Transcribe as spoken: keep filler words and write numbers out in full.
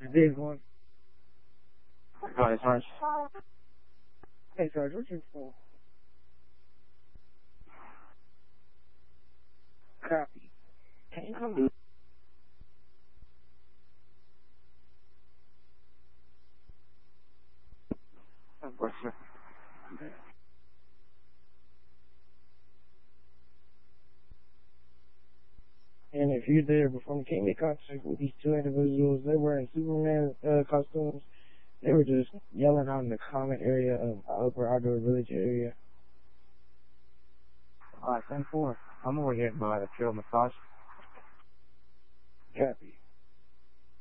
There's one. Hi, Sarge. Hey, Sarge, what's your phone? Copy. Can you come? Of course, sir. And if you're there before me, can you make contact with these two individuals? They were in Superman uh, costumes. They were just yelling out in the comment area of Upper Outdoor Village area. Alright, ten four. I'm over here by the field massage. Copy.